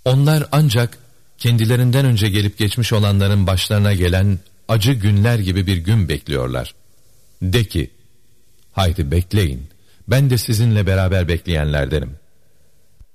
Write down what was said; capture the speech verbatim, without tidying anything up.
Onlar ancak kendilerinden önce gelip geçmiş olanların başlarına gelen acı günler gibi bir gün bekliyorlar. De ki, haydi bekleyin, ben de sizinle beraber bekleyenlerdenim.